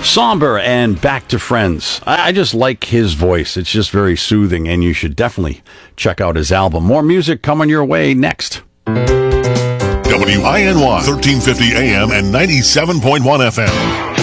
Somber and Back to Friends. I just like his voice. It's just very soothing, and you should definitely check out his album. More music coming your way next. WINY 1350 AM and 97.1 FM.